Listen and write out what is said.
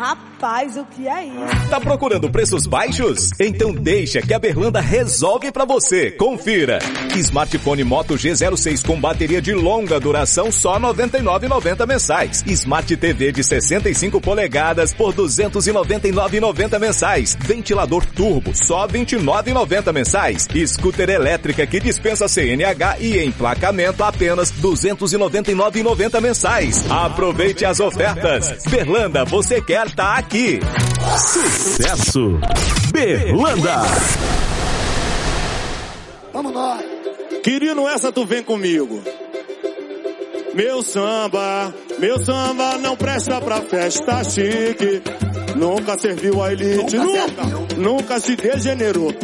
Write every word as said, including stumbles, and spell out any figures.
Rapaz, o que é isso? Tá procurando preços baixos? Então deixa que a Berlanda resolve pra você. Confira. Smartphone Moto G zero seis com bateria de longa duração só noventa e nove reais e noventa centavos mensais. Smart T V de sessenta e cinco polegadas por duzentos e noventa e nove reais e noventa centavos mensais. Ventilador turbo só vinte e nove reais e noventa centavos mensais. Scooter elétrica que dispensa C N H e emplacamento apenas duzentos e noventa e nove reais e noventa centavos mensais. Aproveite as ofertas. Berlanda, você quer tá aqui. Sucesso! Berlanda! Vamos nós! Querido, essa tu vem comigo. Meu samba, meu samba não presta pra festa chique. Nunca serviu a elite, Nunca nunca, serviu. nunca se degenerou.